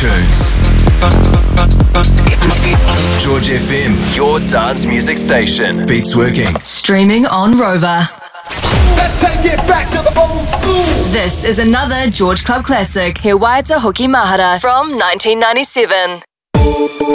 tunes. George FM, your dance music station. Beats working. Streaming on Rover. Let's take it back to the old school. This is another George Club classic, He Waita Hoki Mahara from 1997.